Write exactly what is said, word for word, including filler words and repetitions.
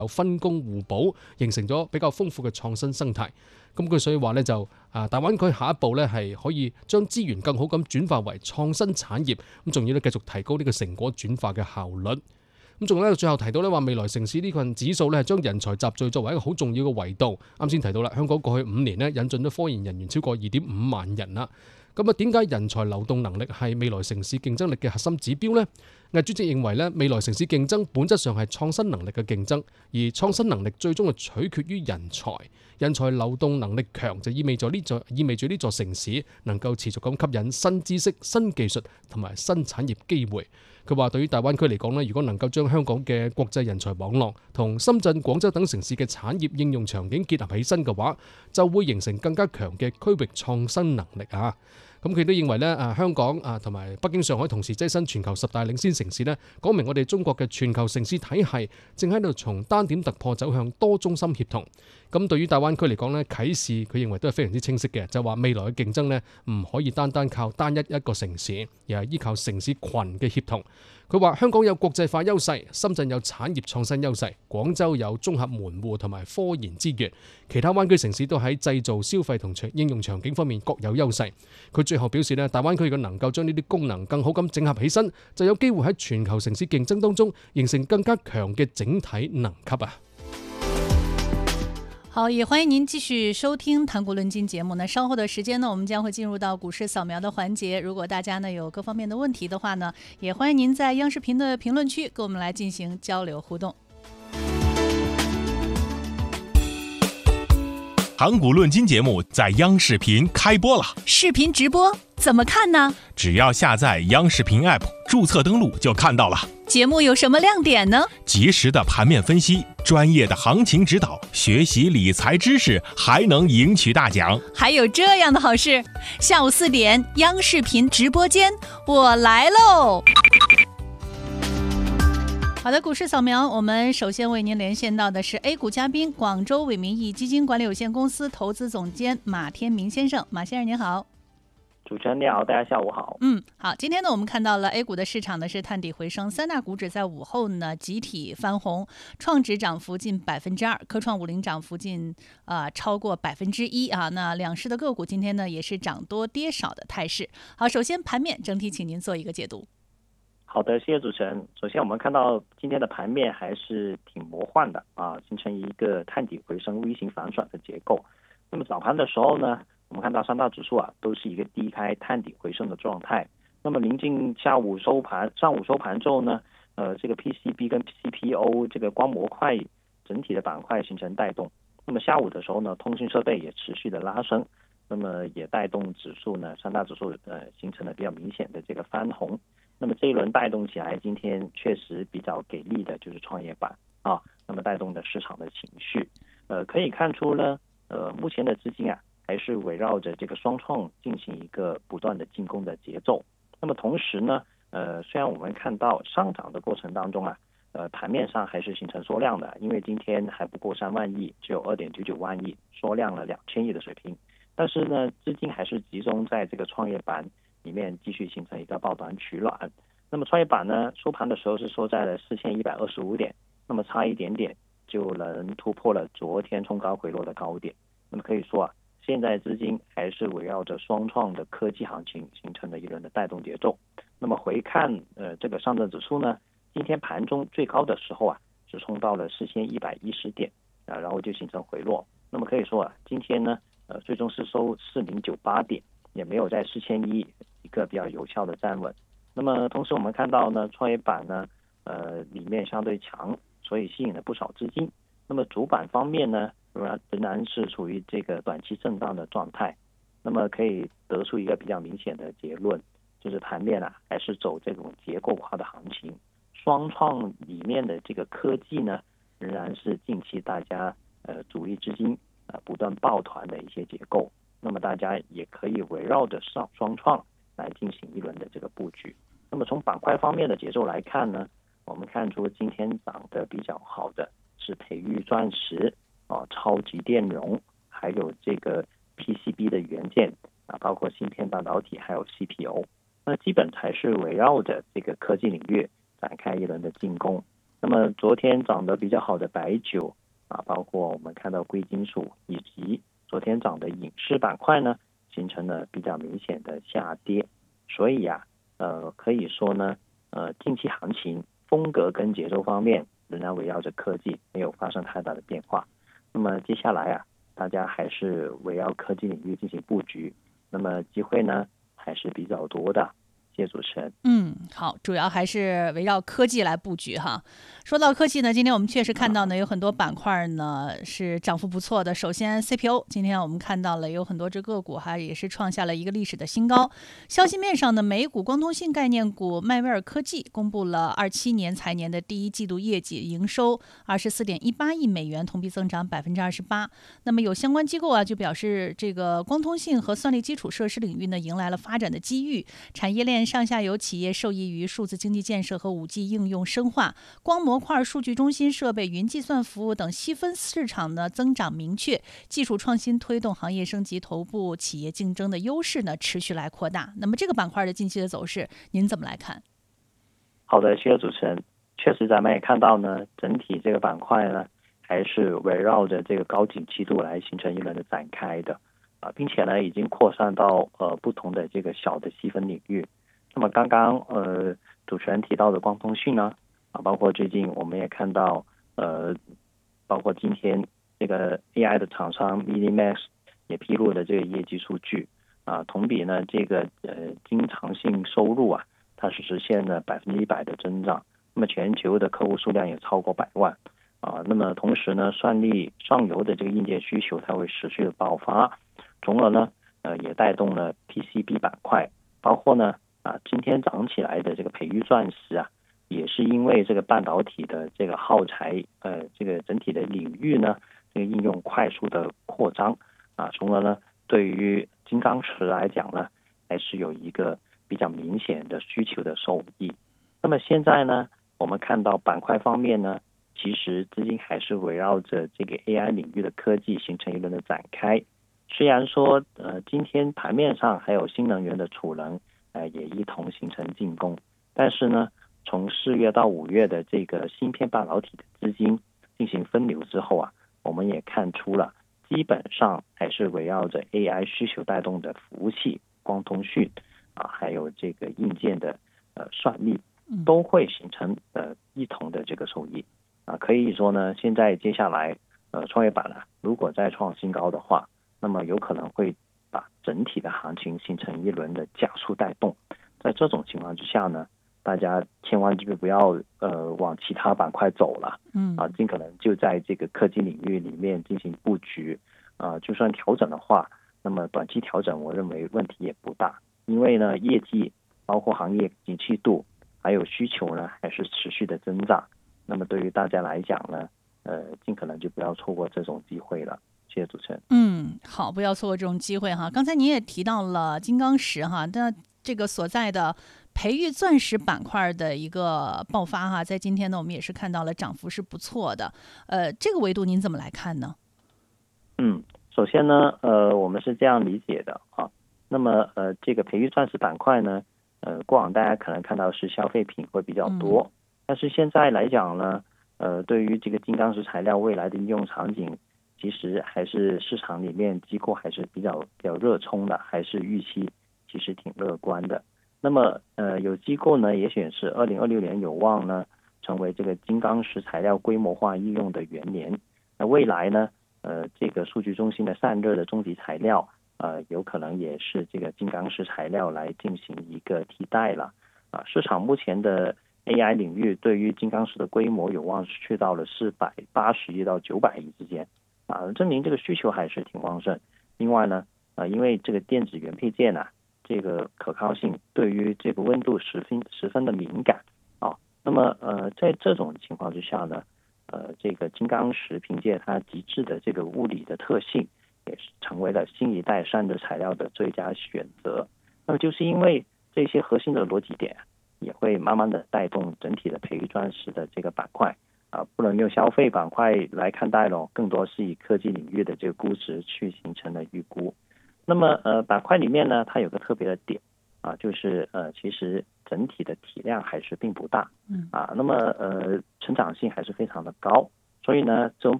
有分工互補，形成咗比較豐富嘅創新生態。咁佢所以話咧就啊，大灣區下一步咧係可以將資源更好咁轉化為創新產業，咁仲要咧繼續提高呢個成果轉化嘅效率。咁仲咧最後提到咧話未來城市呢份指數咧係將人才集聚作為一個好重要嘅維度。啱先提到啦，香港過去五年咧引進咗科研人員超過二點五萬人啦。咁啊，點解人才流動能力係未來城市競爭力嘅核心指標呢？魏主席認為咧，未來城市競爭本質上係創新能力嘅競爭，而創新能力最終係取決於人才。人才流動能力強就意味咗呢座意味住呢座城市能夠持續咁吸引新知識、新技術同埋新產業機會。佢話對於大灣區嚟講咧，如果能夠將香港嘅國際人才網絡同深圳、廣州等城市嘅產業應用場景結合起身嘅話，就會形成更加強嘅區域創新能力啊！咁佢都認為咧，啊香港啊同埋北京、上海同時躋身全球十大領先城市咧，講明我哋中國嘅全球城市體系正喺度從單點突破走向多中心協同。咁對於大灣區嚟講咧，啟示佢認為都係非常之清晰嘅，就話未來嘅競爭咧唔可以單單靠單一一個城市，而係依靠城市群嘅協同。佢話香港有國際化優勢，深圳有產業創新優勢，廣州有綜合門戶同埋科研資源，其他灣區城市都喺製造、消費同應用場景方面各有優勢。佢最後表示咧，大灣區如果能夠將呢啲功能更好咁整合起身，就有機會喺全球城市競爭當中形成更加強嘅整體能級啊！ 好，也歡迎您繼續收聽談股論金節目呢。稍後的時間呢，我們將會進入到股市掃描的環節。如果大家呢有各方面的問題的話呢，也歡迎您在央視頻的評論區跟我們來進行交流互動。 談股論金節目在央視頻開播了， 視頻直播怎麼看呢？ 只要下載央視頻 App， 註冊登錄就看到了。 節目有什麼亮點呢？ 及時的盤面分析，專業的行情指導，學習理財知識，還能贏取大獎。 還有這樣的好事，下午四點央視頻直播間，我來嘍！好的，股市掃描，我們首先為您連線到的是 A 股嘉賓，廣州偉民意基金管理有限公司投資總監馬天明先生。馬先生您好。 主持人你好，大家下午好。 嗯，好，今天呢，我們看到了 A 股的市場呢是探底回升，三大股指在午後呢集體翻紅，創指漲幅近百分之二，科創五零漲幅近啊、呃、超過百分之一啊。那兩市的個股今天呢也是漲多跌少的態勢。好，首先盤面整體，請您做一個解讀。 好的，謝謝主持人。首先我們看到今天的盤面還是挺魔幻的啊，形成一個探底回升 V 型反轉的結構。那麼早盤的時候呢，我們看到三大指數啊都是一個低開探底回升的狀態。那麼臨近下午收盤，上午收盤之後呢，呃，這個 P C B 跟 C P O 這個光模塊整體的板塊形成帶動。那麼下午的時候呢，通訊設備也持續的拉升，那麼也帶動指數呢，三大指數呃形成了比較明顯的這個翻紅。那麼這一輪帶動起來，今天確實比較給力的就是創業板啊，那麼帶動的市場的情緒，呃，可以看出呢，呃，目前的資金啊，還是圍繞着這個雙創進行一個不斷的進攻的節奏。那麼同時呢，呃，雖然我們看到上漲的過程當中啊，呃，盤面上還是形成縮量的，因為今天還不過三萬億，只有二點九九萬億，縮量了兩千億的水平。但是呢，資金還是集中在這個創業板裡面繼續形成一個抱團取暖。那麼創業板呢，收盤的時候是收在了四千一百二十五點，那麼差一點點就能突破了昨天衝高回落的高點。那麼可以說啊，現在資金還是圍繞着雙創的科技行情形成了一輪的帶動節奏。那麼回看呃這個上證指數呢，今天盤中最高的時候啊是衝到了四千一百一十點啊，然後就形成回落。那麼可以說啊，今天呢呃最終是收四零九八點，也沒有在四千一一個比較有效的站穩。那麼同時我們看到呢，創業板呢呃裡面相對強，所以吸引了不少資金。那麼主板方面呢，仍然仍然是處於這個短期震盪的狀態。那麼可以得出一個比較明顯的結論，就是盤面啊還是走這種結構化的行情。雙創裡面的這個科技呢，仍然是近期大家呃主力資金呃不斷抱團的一些結構。那麼大家也可以圍繞着上雙創來進行一輪的這個布局。那麼從板塊方面的節奏來看呢，我們看出今天漲得比較好的是培育鑽石啊、超級電容，還有這個 P C B 的元件啊，包括芯片半導體，還有 C P O。那基本還是圍繞着這個科技領域展開一輪的進攻。 那么昨天涨得比较好的白酒啊，包括我们看到贵金属以及昨天涨的影视板块呢，形成了比较明显的下跌。所以啊，呃，可以说呢，呃，近期行情风格跟节奏方面仍然围绕着科技，没有发生太大的变化。那么接下来啊，大家还是围绕科技领域进行布局，那么机会呢还是比较多的。谢谢主持人。 嗯，好，主要还是围绕科技来布局哈。说到科技呢，今天我们确实看到呢，有很多板块呢是涨幅不错的。首先 C P O， 今天我们看到了有很多只个股哈，也是创下了一个历史的新高。消息面上呢，美股光通信概念股迈威尔科技公布了二七年财年的第一季度业绩，营收二十四点一八亿美元，同比增长百分之二十八。那么有相关机构啊就表示，这个光通信和算力基础设施领域呢迎来了发展的机遇，产业链上下游企业受益于数字经济建设和 五 G 应用深化，光模块、数据中心设备、云计算服务等细分市场呢增长明确，技术创新推动行业升级，头部企业竞争的优势呢持续来扩大。那么这个板块的近期的走势，您怎么来看？ 好的，谢谢主持人。确实，咱们也看到呢，整体这个板块呢，还是围绕着这个高景气度来形成一轮的展开的啊，并且呢，已经扩散到呃不同的这个小的细分领域。那么刚刚呃主持人提到的光通讯呢，啊，包括最近我们也看到呃，包括今天这个 A I 的厂商 MiniMax 也披露了这个业绩数据啊，同比呢这个呃经常性收入啊，它是实现了百分之一百的增长。那么全球的客户数量也超过百万啊。那么同时呢，算力上游的这个硬件需求它会持续的爆发，从而呢呃也带动了 P C B 板块，包括呢啊今天涨起来的这个培育钻石啊，也是因为这个半导体的这个耗材呃这个整体的领域呢这个应用快速的扩张啊，从而呢对于金刚石来讲呢还是有一个比较明显的需求的受益。那么现在呢我们看到板块方面呢，其实资金还是围绕着这个 A I 领域的科技形成一轮的展开。虽然说呃今天盘面上还有新能源的储能呃也一同形成进攻，但是呢从四月到五月的这个芯片半导体的资金进行分流之后啊，我们也看出了基本上还是围绕着 A I 需求带动的服务器、光通讯啊，还有这个硬件的呃算力，都会形成呃一同的这个受益啊。可以说呢，现在接下来呃创业板啊，如果再创新高的话，那么有可能会把整体的行情形成一轮的加速带动。在这种情况之下呢，大家千万就不要呃往其他板块走了， 嗯啊，尽可能就在这个科技领域里面进行布局啊。就算调整的话，那么短期调整我认为问题也不大，因为呢业绩包括行业景气度还有需求呢还是持续的增长。那么对于大家来讲呢，呃，尽可能就不要错过这种机会了。谢谢主持人。 嗯，好，不要错过这种机会哈。刚才您也提到了金刚石哈，那这个所在的培育钻石板块的一个爆发哈，在今天呢，我们也是看到了涨幅是不错的。呃，这个维度您怎么来看呢？ 嗯，首先呢，呃，我们是这样理解的啊。那么呃，这个培育钻石板块呢，呃，过往大家可能看到是消费品会比较多，嗯、但是现在来讲呢，呃，对于这个金刚石材料未来的应用场景，其实还是市场里面机构还是比较比较热衷的，还是预期其实挺乐观的。那么呃，有机构呢也显示，二零二六年有望呢成为这个金刚石材料规模化应用的元年。那未来呢，呃，这个数据中心的散热的终极材料，呃，有可能也是这个金刚石材料来进行一个替代了。啊，市场目前的 A I 领域对于金刚石的规模有望是去到了四百八十亿到九百亿之间。啊，证明这个需求还是挺旺盛。另外呢，呃，因为这个电子元配件啊，这个可靠性对于这个温度十分十分的敏感啊。那么呃，在这种情况之下呢，呃，这个金刚石凭借它极致的这个物理的特性，也是成为了新一代散热材料的最佳选择。那么就是因为这些核心的逻辑点，也会慢慢的带动整体的培育钻石的这个板块。啊，不能用消费板块来看待了，更多是以科技领域的这个估值去形成的预估。那么呃，板块里面呢，它有个特别的点啊，就是呃，其实整体的体量还是并不大， 嗯啊，那么呃成长性还是非常的高，所以呢，这种